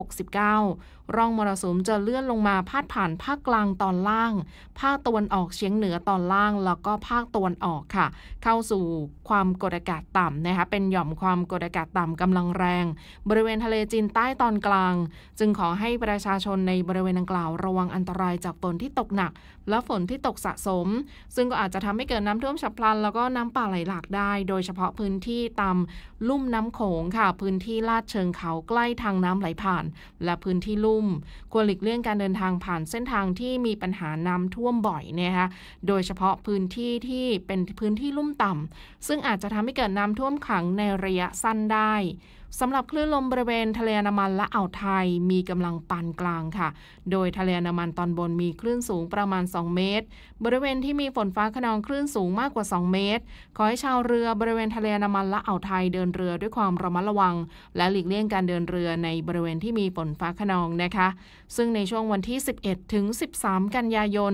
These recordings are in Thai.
69ร่องมรสุมจะเลื่อนลงมาพาดผ่านภาคกลางตอนล่างภาคตะวันออกเฉียงเหนือตอนล่างแล้วก็ภาคตะวันออกค่ะเข้าสู่ความกดอากาศต่ำนะคะเป็นหย่อมความกดอากาศต่ำกำลังแรงบริเวณทะเลจีนใต้ตอนกลางจึงขอให้ประชาชนในบริเวณดังกล่าวระวังอันตรายจากฝนที่ตกหนักและฝนที่ตกสะสมซึ่งก็อาจจะทำให้เกิดน้ำท่วมฉับพลันแล้วก็น้ำป่าไหลหลากได้โดยเฉพาะพื้นที่ตามลุ่มน้ำโขงค่ะพื้นที่ลาดเชิงเขาใกล้ทางน้ำไหลผ่านและพื้นที่ลุ่มควรหลีกเลี่ยงการเดินทางผ่านเส้นทางที่มีปัญหาน้ำท่วมบ่อยนะคะโดยเฉพาะพื้นที่ที่เป็นพื้นที่ลุ่มต่ำซึ่งอาจจะทำให้เกิดน้ำท่วมขังในระยะสั้นได้สำหรับคลื่นลมบริเวณทะเลอันดามันและอ่าวไทยมีกำลังปานกลางค่ะโดยทะเลอันดามันตอนบนมีคลื่นสูงประมาณ2เมตรบริเวณที่มีฝนฟ้าคะนองคลื่นสูงมากกว่า2เมตรขอให้ชาวเรือบริเวณทะเลอันดามันและอ่าวไทยเดินเรือด้วยความระมัดระวังและหลีกเลี่ยงการเดินเรือในบริเวณที่มีฝนฟ้าคะนองนะคะซึ่งในช่วงวันที่11ถึง13กันยายน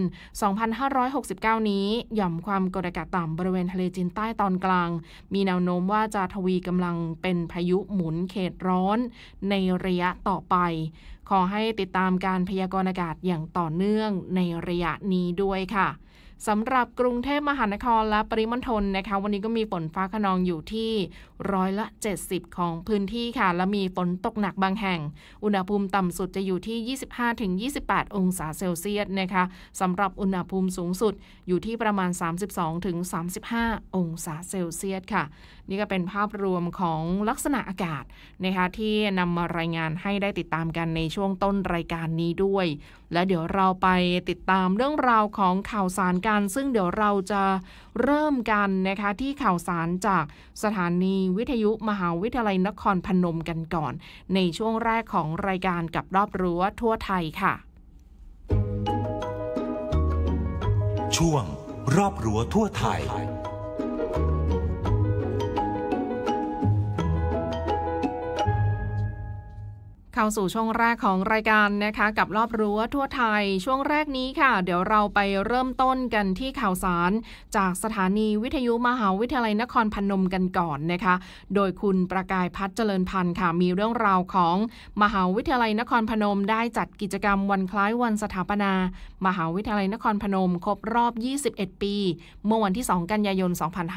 2569นี้หย่อมความกดอากาศต่ำบริเวณทะเลจีนใต้ตอนกลางมีแนวโน้มว่าจะทวีกำลังเป็นพายุหมุนเขตร้อนในระยะต่อไปขอให้ติดตามการพยากรณ์อากาศอย่างต่อเนื่องในระยะนี้ด้วยค่ะสำหรับกรุงเทพมหานครและปริมณฑลนะคะวันนี้ก็มีฝนฟ้าคะนองอยู่ที่70%ของพื้นที่ค่ะและมีฝนตกหนักบางแห่งอุณหภูมิต่ำสุดจะอยู่ที่ 25-28 องศาเซลเซียสนะคะสำหรับอุณหภูมิสูงสุดอยู่ที่ประมาณ 32-35 องศาเซลเซียสค่ะนี่ก็เป็นภาพรวมของลักษณะอากาศนะคะที่นำมารายงานให้ได้ติดตามกันในช่วงต้นรายการนี้ด้วยและเดี๋ยวเราไปติดตามเรื่องราวของข่าวสารกันซึ่งเดี๋ยวเราจะเริ่มกันนะคะที่ข่าวสารจากสถานีวิทยุมหาวิทยาลัยนครพนมกันก่อนในช่วงแรกของรายการกับรอบรั้วทั่วไทยค่ะช่วงรอบรั้วทั่วไทยเข้าสู่ช่วงแรกของรายการนะคะกับรอบรั้วทั่วไทยช่วงแรกนี้ค่ะเดี๋ยวเราไปเริ่มต้นกันที่ข่าวสารจากสถานีวิทยุมหาวิทยาลัยนครพนมกันก่อนนะคะโดยคุณประกายพัฒน์เจริญพันธ์ค่ะมีเรื่องราวของมหาวิทยาลัยนครพนมได้จัดกิจกรรมวันคล้ายวันสถาปนามหาวิทยาลัยนครพนมครบรอบ21ปีเมื่อวันที่2กันยายน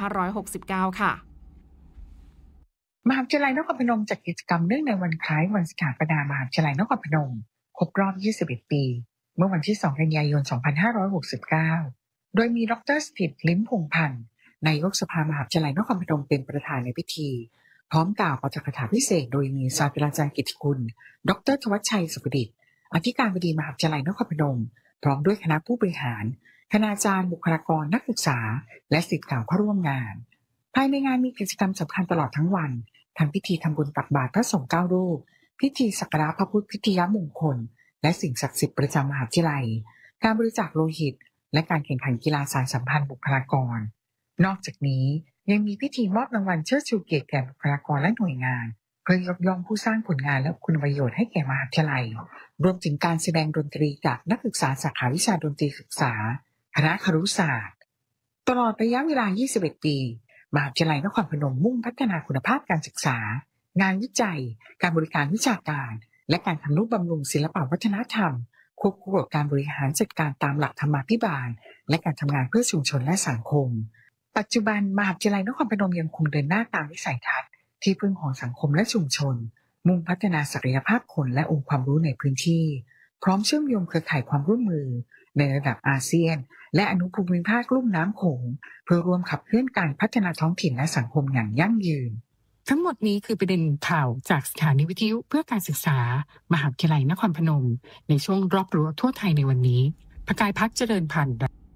2569ค่ะมหาวิทยาลัยนครพนมจัดกิจกรรมเนื่องในวันคล้ายวันสถาปนามหาวิทยาลัยนครพนมครบรอบ21ปีเมื่อวันที่2กันยายน2569โดยมีดร.สถิตลิ้มพงษ์พันธ์นายกสภามหาวิทยาลัยนครพนมเป็นประธานในพิธีพร้อมกล่าวปาฐกถาพิเศษโดยมีศาสตราจารย์กิตติคุณดร.ธวัชชัยสุขดิษฐ์อธิการบดีมหาวิทยาลัยนครพนมพร้อมด้วยคณะผู้บริหารคณาจารย์บุคลากรนักศึกษาและศิษย์เก่าเข้าร่วมงานภายในงานมีกิจกรรมสำคัญตลอดทั้งวันทั้งพิธีทำบุญตักบาตรพระสงฆ์9รูปพิธีสักการะพระพุทธพิธีมงคลและสิ่งศักดิ์สิทธิ์ประจำมหาวิทยาลัยการบริจาคโลหิตและการแข่งขันกีฬาสารสัมพันธ์บุคลากรนอกจากนี้ยังมีพิธีมอบรางวัลเชิดชูเกียรติแก่บุคลากรและหน่วยงานเพื่อยกย่องผู้สร้างผลงานและคุณประโยชน์ให้แก่มหาวิทยาลัยรวมถึงการแสดงดนตรีจากนักศึกษาสาขาวิชาดนตรีศึกษาคณะครุศาสตร์ตลอดระยะเวลา21ปีมหาวิทยาลัยนครพนมมุ่งพัฒนาคุณภาพการศึกษางานวิจัยการบริการวิชาการและการทำนุบำรุงศิลปวัฒนธรรมควบคู่กับการบริหารจัดการตามหลักธรรมาภิบาลและการทำงานเพื่อชุมชนและสังคมปัจจุบันมหาวิทยาลัยนครพนมยังคงเดินหน้าตามวิสัยทัศน์ที่พึ่งของสังคมและชุมชนมุ่งพัฒนาศักยภาพคนและองค์ความรู้ในพื้นที่พร้อมเชื่อมโยงเครือข่ายความร่วมมือในระดับอาเซียนและอนุภูมิภาคลุ่มน้ำโขงเพื่อร่วมขับเคลื่อนการพัฒนาท้องถิ่นและสังคมอย่างยั่งยืนทั้งหมดนี้คือประเด็นข่าวจากสถานีวิทยุเพื่อการศึกษามหาวิทยาลัยนครพนมในช่วงรอบรั้วทั่วไทยในวันนี้ประกายพัฒน์เจริญพันธ์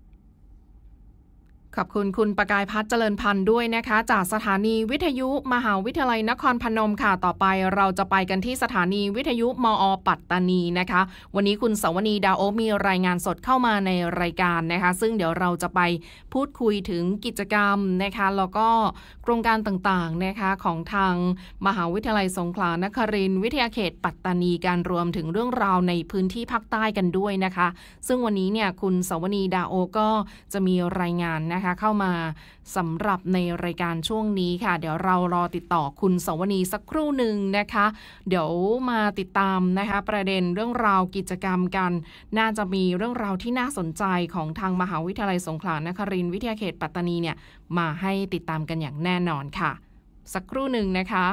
ขอบคุณคุณประกายพัฒน์เจริญพันธ์ด้วยนะคะจากสถานีวิทยุมหาวิทยาลัยนครพนมค่ะต่อไปเราจะไปกันที่สถานีวิทยุมอ.ปัตตานีนะคะวันนี้คุณสวนีดาวโอมีรายงานสดเข้ามาในรายการนะคะซึ่งเดี๋ยวเราจะไปพูดคุยถึงกิจกรรมนะคะแล้วก็โครงการต่างๆนะคะของทางมหาวิทยาลัยสงขลานครินทร์วิทยาเขตปัตตานีการรวมถึงเรื่องราวในพื้นที่ภาคใต้กันด้วยนะคะซึ่งวันนี้เนี่ยคุณสวนีดาวโอก็จะมีรายงานนะคะนะคะเข้ามาสำหรับในรายการช่วงนี้ค่ะเดี๋ยวเรารอติดต่อคุณสวนีสักครู่หนึ่งนะคะเดี๋ยวมาติดตามนะคะประเด็นเรื่องราวกิจกรรมกันน่าจะมีเรื่องราวที่น่าสนใจของทางมหาวิทยาลัยสงขลานครินทร์วิทยาเขตปัตตานีเนี่ยมาให้ติดตามกันอย่างแน่นอนค่ะสักครู่หนึ่งนะคะ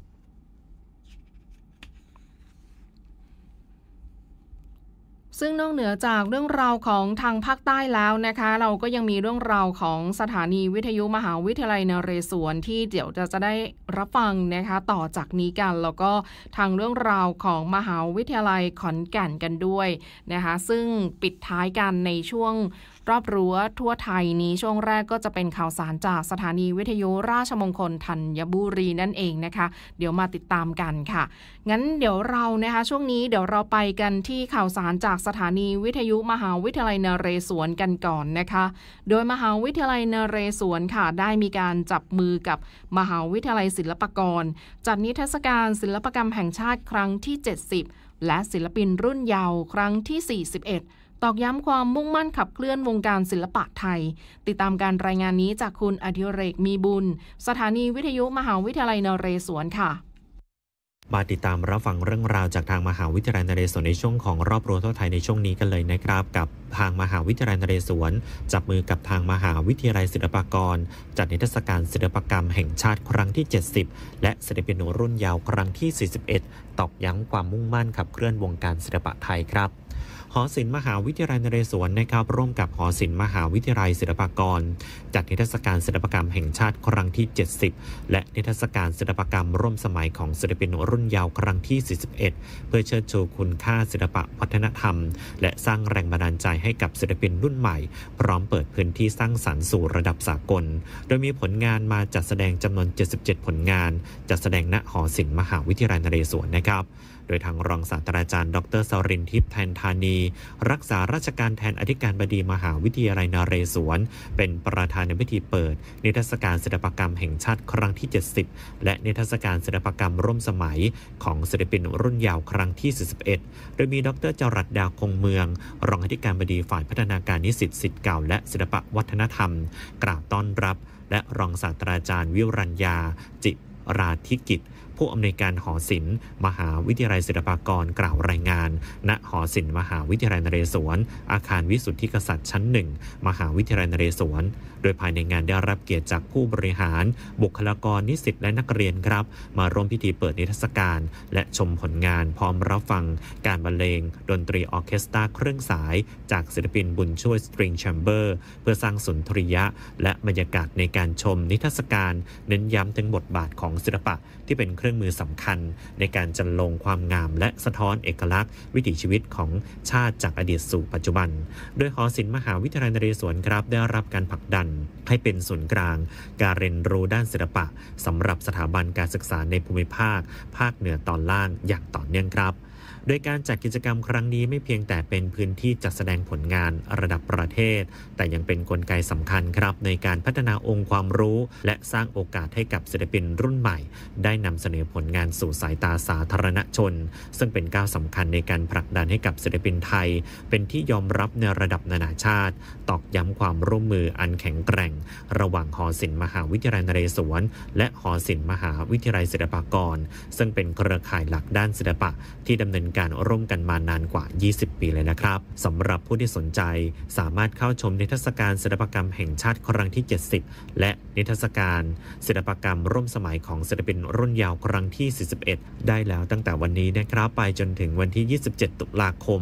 ซึ่งนอกเหนือจากเรื่องราวของทางภาคใต้แล้วนะคะเราก็ยังมีเรื่องราวของสถานีวิทยุมหาวิทยาลัยนเรศวรที่เดี๋ยวจะได้รับฟังนะคะต่อจากนี้กันแล้วก็ทางเรื่องราวของมหาวิทยาลัยขอนแก่นกันด้วยนะคะซึ่งปิดท้ายกันในช่วงรอบรั้วทั่วไทยนี้ช่วงแรกก็จะเป็นข่าวสารจากสถานีวิทยุราชมงคลธัญบุรีนั่นเองนะคะเดี๋ยวมาติดตามกันค่ะงั้นเดี๋ยวเรานะคะช่วงนี้เดี๋ยวเราไปกันที่ข่าวสารจากสถานีวิทยุมหาวิทยาลัยนเรศวรกันก่อนนะคะโดยมหาวิทยาลัยนเรศวรค่ะได้มีการจับมือกับมหาวิทยาลัยศิลปากรจัดนิทรรศการศิลปกรรมแห่งชาติครั้งที่70และศิลปินรุ่นเยาว์ครั้งที่41ตอกย้ำความมุ่งมั่นขับเคลื่อนวงการศิลปะไทยติดตามการรายงานนี้จากคุณอดิเรกมีบุญสถานีวิทยุมหาวิทยาลัยนเรศวรค่ะมาติดตามรับฟังเรื่องราวจากทางมหาวิทยาลัยนเรศวรในช่วงของรอบรั้วทั่วไทยในช่วงนี้กันเลยนะครับกับทางมหาวิทยาลัยนเรศวรจับมือกับทางมหาวิทยาลัยศิลปากรจัดนิทรรศการศิลปกรรมแห่งชาติครั้งที่70และศิลปินรุ่นเยาว์ครั้งที่41ตอกย้ำความมุ่งมั่นขับเคลื่อนวงการศิลปะไทยครับหอศิลป์มหาวิทยาลัยนเรศวรนะครับร่วมกับหอศิลป์มหาวิทยาลัยศิลปากรจัดนิทรรศการศิลปกรรมแห่งชาติครั้งที่70และนิทรรศการศิลปกรรมร่วมสมัยของศิลปินรุ่นเยาว์ครั้งที่41เพื่อเชิดชูคุณค่าศิลปะวัฒนธรรมและสร้างแรงบันดาลใจให้กับศิลปินรุ่นใหม่พร้อมเปิดพื้นที่สร้างสรรค์สู่ระดับสากลโดยมีผลงานมาจัดแสดงจำนวน77ผลงานจัดแสดงณหอศิลป์มหาวิทยาลัยนเรศวรนะครับโดยทางรองศาสตราจารย์ดร.สรินทร์ทิพย์แทนธานีรักษาราชการแทนอธิการบดีมหาวิทยาลัยนเรศวรเป็นประธานในพิธีเปิดนิทรรศการศิลปกรรมแห่งชาติครั้งที่70และนิทรรศการศิลปกรรมร่วมสมัยของศิลปินรุ่นเยาว์ครั้งที่41โดยมีดร.จรัสดาคงเมืองรองอธิการบดีฝ่ายพัฒนาการนิสิตศิษย์เก่าและศิลปวัฒนธรรมกล่าวต้อนรับและรองศาสตราจารย์วิรัญญาจิราธิกิจผู้อำนวยการหอศิลป์มหาวิทยาลัยศิลปากรกล่าวรายงานณหอศิลป์มหาวิทยาลัยนเรศวรอาคารวิสุทธิกษัตริย์ชั้น1มหาวิทยาลัยนเรศวรโดยภายในงานได้รับเกียรติจากผู้บริหารบุคลากรนิสิตและนักเรียนครับมาร่วมพิธีเปิดนิทรรศการและชมผลงานพร้อมรับฟังการบรรเลงดนตรีออร์เคสตราเครื่องสายจากศิลปินบุญช่วยสตริงแชมเบอร์เพื่อสร้างสุนทรียะและบรรยากาศในการชมนิทรรศการเน้นย้ำถึงบทบาทของศิลปะที่เป็นเครื่องมือสำคัญในการจรรโลงความงามและสะท้อนเอกลักษณ์วิถีชีวิตของชาติจากอดีตสู่ปัจจุบันโดยหอศิลป์มหาวิทยาลัยนเรศวรครับได้รับการผลักดันให้เป็นศูนย์กลางการเรียนรู้ด้านศิลปะสำหรับสถาบันการศึกษาในภูมิภาคภาคเหนือตอนล่างอย่างต่อเนื่องครับโดยการจัดกิจกรรมครั้งนี้ไม่เพียงแต่เป็นพื้นที่จัดแสดงผลงานระดับประเทศแต่ยังเป็นกลไกสำคัญครับในการพัฒนาองค์ความรู้และสร้างโอกาสให้กับศิลปินรุ่นใหม่ได้นำเสนอผลงานสู่สายตาสาธารณชนซึ่งเป็นก้าวสำคัญในการผลักดันให้กับศิลปินไทยเป็นที่ยอมรับในระดับนานาชาติตอกย้ำความร่วมมืออันแข็งแกร่งระหว่างหอศิลป์มหาวิทยาลัยนเรศวรและหอศิลป์มหาวิทยาลัยศิลปากรซึ่งเป็นเครือข่ายหลักด้านศิลปะที่ดำเนินการร่วมกันมานานกว่า20ปีเลยนะครับสำหรับผู้ที่สนใจสามารถเข้าชมนิทรรศการศิลปกรรมแห่งชาติครั้งที่70และนิทรรศการศิลปกรรมร่วมสมัยของศิลปินรุ่นเยาว์ครั้งที่41ได้แล้วตั้งแต่วันนี้นะครับไปจนถึงวันที่27ตุลาคม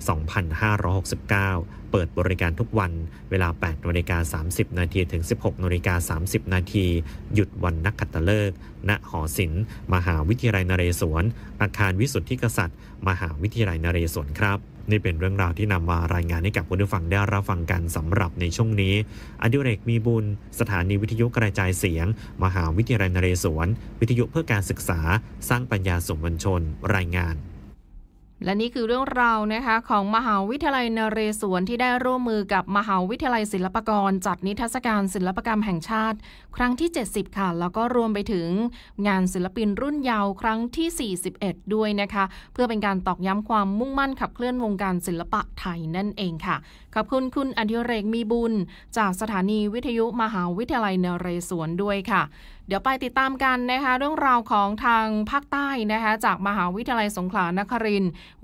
2569เปิดบริการทุกวันเวลา 8:30 น.ถึง 16:30 น.หยุดวันนักขัตฤกษ์ณหอศิลป์มหาวิทยาลัยนเรศวรอาคารวิสุทธิกษัตริย์มหาวิทยาลัยนเรศวรครับนี่เป็นเรื่องราวที่นำมารายงานให้กับผู้ฟังได้รับฟังกันสำหรับในช่วงนี้อดิเรกมีบุญสถานีวิทยุกระจายเสียงมหาวิทยาลัยนเรศวรวิทยุเพื่อการศึกษาสร้างปัญญาสู่มวลชนรายงานและนี่คือเรื่องราวนะคะของมหาวิทยาลัยนเรศวรที่ได้ร่วมมือกับมหาวิทยาลัยศิลปากรจัดนิทรรศการศิลปกรรมแห่งชาติครั้งที่70ค่ะแล้วก็รวมไปถึงงานศิลปินรุ่นเยาว์ครั้งที่41ด้วยนะคะเพื่อเป็นการตอกย้ำความมุ่งมั่นขับเคลื่อนวงการศิลปะไทยนั่นเองค่ะขอบคุณคุณอดิเรกมีบุญจากสถานีวิทยุมหาวิทยาลัยนเรศวรด้วยค่ะเดี๋ยวไปติดตามกันนะคะเรื่องราวของทางภาคใต้นะคะจากมหาวิทยาลัยสงขลานครินทร์